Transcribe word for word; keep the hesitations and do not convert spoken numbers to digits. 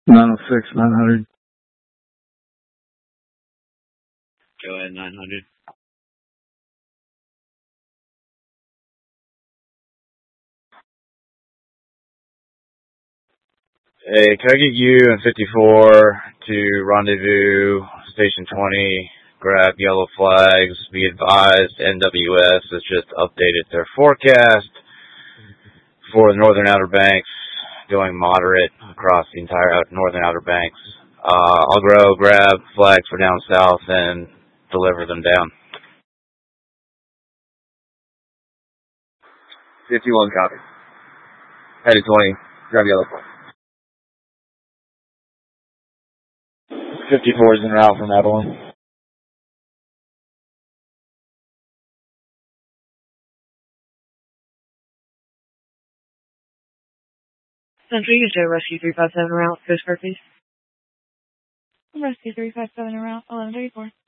nine oh six, nine hundred. Go ahead, nine hundred. Hey, can I get you and fifty-four to rendezvous, station twenty, grab yellow flags, be advised, N W S has just updated their forecast for the Northern Outer Banks, going moderate across the entire out, Northern Outer Banks. Uh, I'll go grab flags for down south and deliver them down. fifty-one copy. Headed twenty, grab yellow flag. fifty-four is en route from Abilene. Century, you show Rescue three five seven route, Coast Guard, please. Rescue three five seven en route, eleven thirty-four.